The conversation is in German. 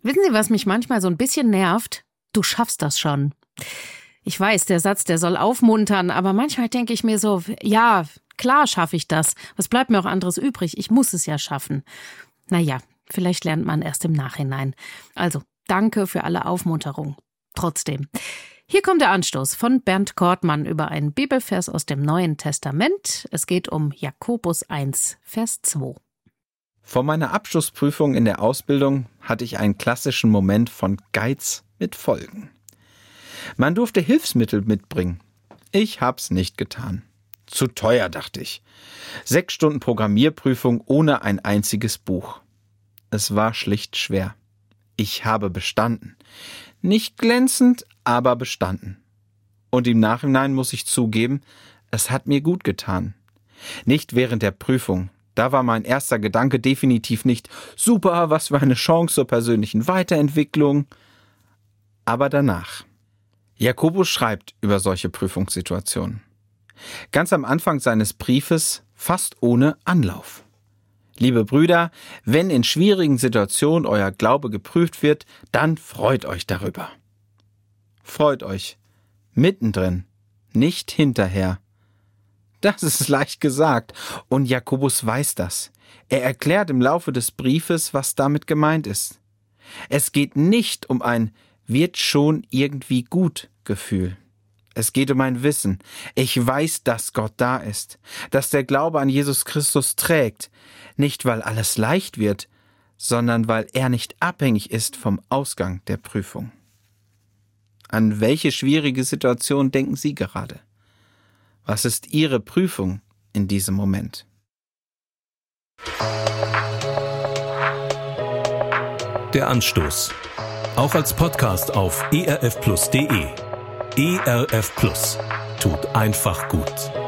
Wissen Sie, was mich manchmal so ein bisschen nervt? Du schaffst das schon. Ich weiß, der Satz, der soll aufmuntern, aber manchmal denke ich mir so, ja, klar schaffe ich das. Was bleibt mir auch anderes übrig? Ich muss es ja schaffen. Naja, vielleicht lernt man erst im Nachhinein. Also, danke für alle Aufmunterung. Trotzdem. Hier kommt der Anstoß von Bernd Kortmann über einen Bibelvers aus dem Neuen Testament. Es geht um Jakobus 1, Vers 2. Vor meiner Abschlussprüfung in der Ausbildung hatte ich einen klassischen Moment von Geiz mit Folgen. Man durfte Hilfsmittel mitbringen. Ich hab's nicht getan. Zu teuer, dachte ich. 6 Stunden Programmierprüfung ohne ein einziges Buch. Es war schlicht schwer. Ich habe bestanden. Nicht glänzend, aber bestanden. Und im Nachhinein muss ich zugeben, es hat mir gut getan. Nicht während der Prüfung. Da war mein erster Gedanke definitiv nicht, super, was für eine Chance zur persönlichen Weiterentwicklung. Aber danach. Jakobus schreibt über solche Prüfungssituationen. Ganz am Anfang seines Briefes, fast ohne Anlauf. Liebe Brüder, wenn in schwierigen Situationen euer Glaube geprüft wird, dann freut euch darüber. Freut euch. Mittendrin, nicht hinterher. Das ist leicht gesagt und Jakobus weiß das. Er erklärt im Laufe des Briefes, was damit gemeint ist. Es geht nicht um ein wird schon irgendwie gut Gefühl. Es geht um ein Wissen. Ich weiß, dass Gott da ist, dass der Glaube an Jesus Christus trägt, nicht weil alles leicht wird, sondern weil er nicht abhängig ist vom Ausgang der Prüfung. An welche schwierige Situation denken Sie gerade? Was ist Ihre Prüfung in diesem Moment? Der Anstoß. Auch als Podcast auf erfplus.de. ERF Plus. Tut einfach gut.